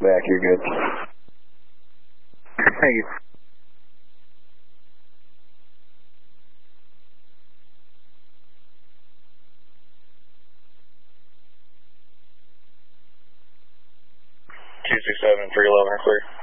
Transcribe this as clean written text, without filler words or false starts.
Back, you're good. Thank you. Two 6 7 311 clear.